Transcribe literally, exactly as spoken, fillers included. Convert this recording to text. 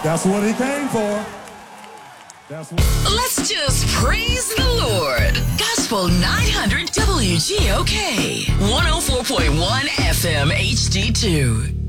That's what he came for. That's what. Let's just praise the Lord. Gospel nine hundred W G O K. one oh four point one F M H D two.